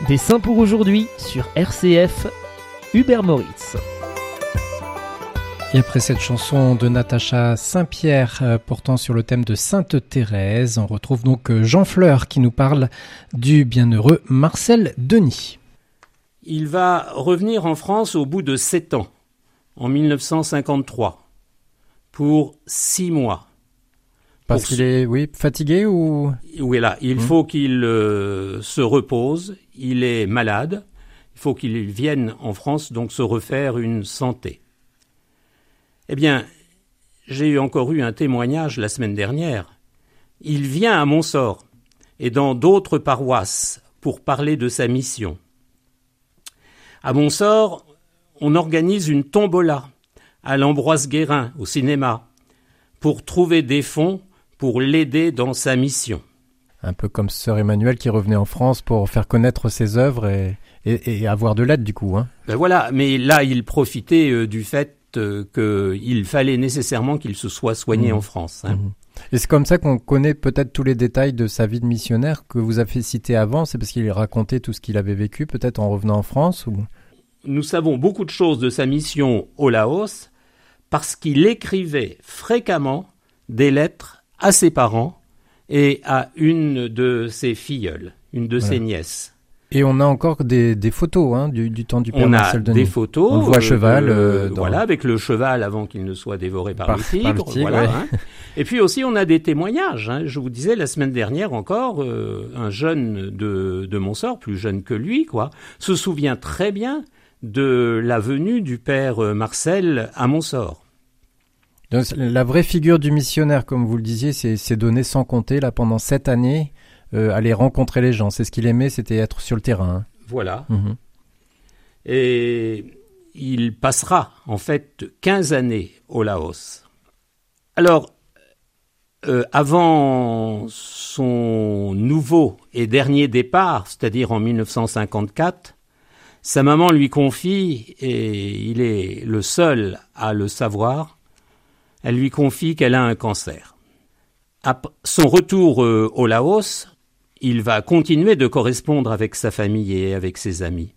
Des saints pour aujourd'hui sur RCF, Hubert Moritz. Et après cette chanson de Natacha Saint-Pierre portant sur le thème de Sainte Thérèse, on retrouve donc Jean Fleur qui nous parle du bienheureux Marcel Denis. Il va revenir en France au bout de 7 ans, en 1953, pour 6 mois. Parce qu'il est fatigué ou... Oui, là, il faut qu'il se repose, il est malade, il faut qu'il vienne en France donc se refaire une santé. Eh bien, j'ai encore eu un témoignage la semaine dernière. Il vient à Montsort et dans d'autres paroisses pour parler de sa mission. À Montsort, on organise une tombola à l'Ambroise Guérin, au cinéma, pour trouver des fonds pour l'aider dans sa mission. Un peu comme Sœur Emmanuelle qui revenait en France pour faire connaître ses œuvres et avoir de l'aide du coup. Hein. Ben voilà, mais là, il profitait du fait qu'il fallait nécessairement qu'il se soit soigné en France. Hein. Et c'est comme ça qu'on connaît peut-être tous les détails de sa vie de missionnaire que vous avez cité avant, c'est parce qu'il racontait tout ce qu'il avait vécu peut-être en revenant en France ou... Nous savons beaucoup de choses de sa mission au Laos parce qu'il écrivait fréquemment des lettres à ses parents et à une de ses filleules, une de ses nièces. Et on a encore des photos du temps du père Marcel Denis. On a des photos. On le voit à cheval. Voilà, avec le cheval avant qu'il ne soit dévoré par le tigre. Voilà, ouais. Hein. Et puis aussi, on a des témoignages. Hein. Je vous disais la semaine dernière encore, un jeune de Montsort, plus jeune que lui, se souvient très bien de la venue du père Marcel à Montsort. Donc, la vraie figure du missionnaire, comme vous le disiez, c'est donné sans compter là pendant 7 années. Aller rencontrer les gens, c'est ce qu'il aimait, c'était être sur le terrain. Voilà. Et il passera en fait 15 années au Laos. Alors, avant son nouveau et dernier départ, c'est-à-dire en 1954, sa maman lui confie, et il est le seul à le savoir, elle lui confie qu'elle a un cancer. À son retour au Laos, il va continuer de correspondre avec sa famille et avec ses amis.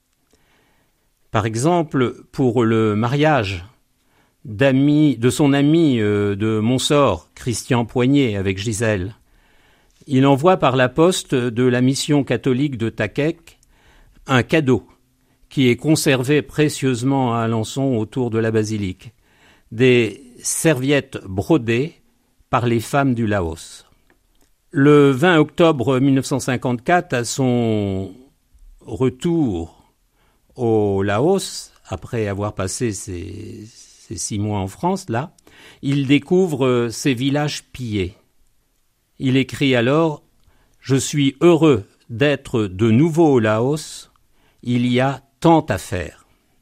Par exemple, pour le mariage de son ami de Montsort, Christian Poignet, avec Gisèle, il envoie par la poste de la mission catholique de Takek un cadeau qui est conservé précieusement à Alençon autour de la basilique, des serviettes brodées par les femmes du Laos. Le 20 octobre 1954, à son retour au Laos, après avoir passé ces 6 mois en France, là, il découvre ces villages pillés. Il écrit alors « Je suis heureux d'être de nouveau au Laos, il y a tant à faire ».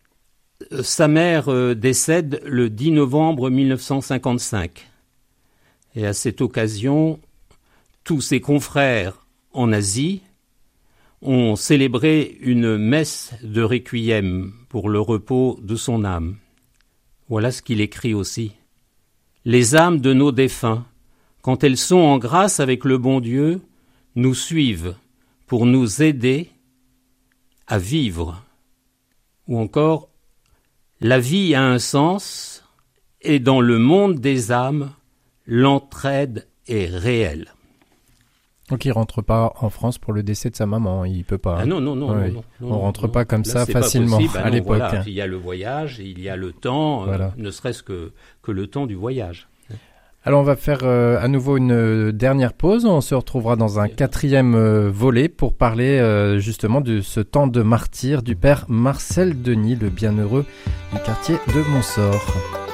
Sa mère décède le 10 novembre 1955. Et à cette occasion, tous ses confrères en Asie ont célébré une messe de requiem pour le repos de son âme. Voilà ce qu'il écrit aussi. « Les âmes de nos défunts, quand elles sont en grâce avec le bon Dieu, nous suivent pour nous aider à vivre. » Ou encore, « La vie a un sens et dans le monde des âmes, l'entraide est réelle. » Donc il rentre pas en France pour le décès de sa maman, il peut pas. Ah non. On rentre pas comme là, ça facilement à l'époque. Voilà. Il y a le voyage, il y a le temps, ne serait-ce que le temps du voyage. Alors on va faire à nouveau une dernière pause, on se retrouvera dans un 4e volet pour parler justement de ce temps de martyre du père Marcel Denis, le bienheureux du quartier de Montsort.